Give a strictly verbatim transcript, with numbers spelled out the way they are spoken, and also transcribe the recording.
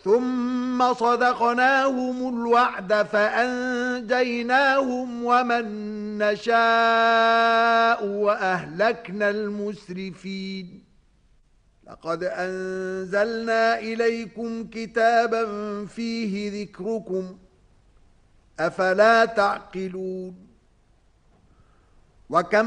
ثم صدقناهم الوعد فأنجيناهم ومن نشاء وأهلكنا المسرفين لقد أنزلنا إليكم كتابا فيه ذكركم أفلا تعقلون وكم